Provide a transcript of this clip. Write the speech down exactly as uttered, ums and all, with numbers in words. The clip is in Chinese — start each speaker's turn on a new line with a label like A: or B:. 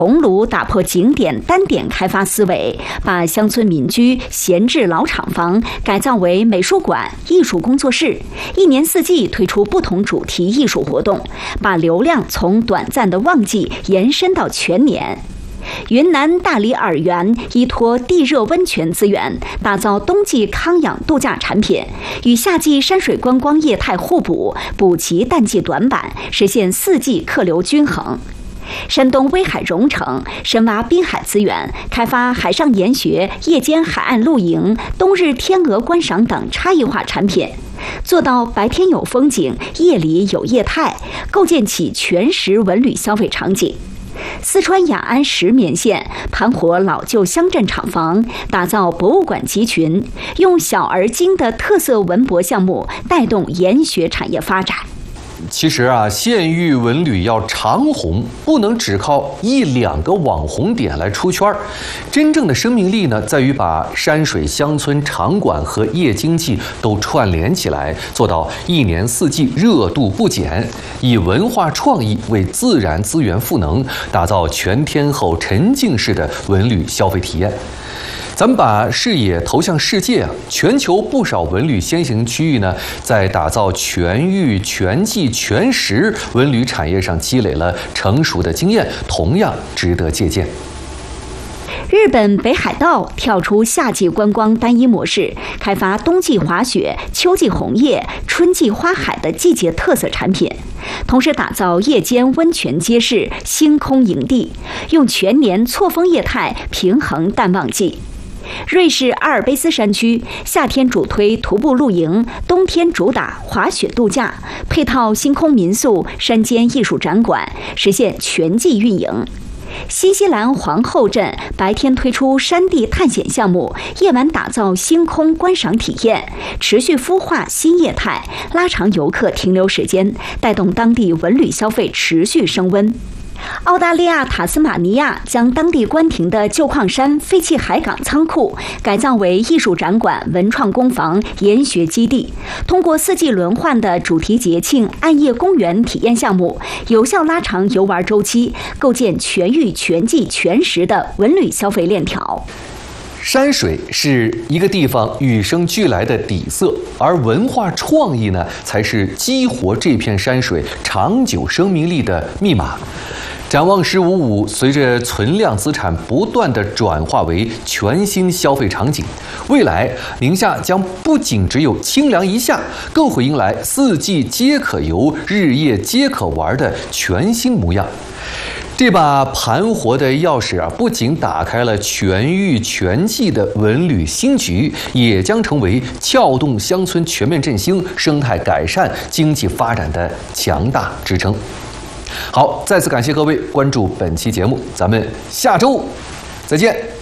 A: 桐庐打破景点单点开发思维，把乡村民居闲置老厂房改造为美术馆、艺术工作室，一年四季推出不同主题艺术活动，把流量从短暂的旺季延伸到全年。云南大理洱源依托地热温泉资源，打造冬季康养度假产品，与夏季山水观光业态互补，补齐淡季短板，实现四季客流均衡。山东威海荣成深挖滨海资源，开发海上研学、夜间海岸露营、冬日天鹅观赏等差异化产品，做到白天有风景，夜里有业态，构建起全时文旅消费场景。四川雅安石棉县盘活老旧乡镇厂房，打造博物馆集群，用小而精的特色文博项目带动研学产业发展。
B: 其实啊，县域文旅要长红，不能只靠一两个网红点来出圈儿。真正的生命力呢，在于把山水、乡村、场馆和夜经济都串联起来，做到一年四季热度不减，以文化创意为自然资源赋能，打造全天候沉浸式的文旅消费体验。咱们把视野投向世界啊，全球不少文旅先行区域呢，在打造全域、全季、全时文旅产业上积累了成熟的经验，同样值得借鉴。
A: 日本北海道跳出夏季观光单一模式，开发冬季滑雪、秋季红叶、春季花海的季节特色产品，同时打造夜间温泉街市、星空营地，用全年错峰业态平衡淡旺季。瑞士阿尔卑斯山区夏天主推徒步露营，冬天主打滑雪度假，配套星空民宿、山间艺术展馆，实现全季运营。新西兰皇后镇白天推出山地探险项目，夜晚打造星空观赏体验，持续孵化新业态，拉长游客停留时间，带动当地文旅消费持续升温。澳大利亚塔斯马尼亚将当地关停的旧矿山废弃海港仓库改造为艺术展馆、文创工坊、研学基地，通过四季轮换的主题节庆暗夜公园体验项目，有效拉长游玩周期，构建全域、全季、全时的文旅消费链条。
B: 山水是一个地方与生俱来的底色，而文化创意呢，才是激活这片山水长久生命力的密码。展望十五五，随着存量资产不断的转化为全新消费场景，未来宁夏将不仅只有清凉一夏，更会迎来四季皆可游、日夜皆可玩的全新模样。这把盘活的钥匙啊，不仅打开了全域全季的文旅新局，也将成为撬动乡村全面振兴、生态改善、经济发展的强大支撑。好，再次感谢各位关注本期节目，咱们下周再见。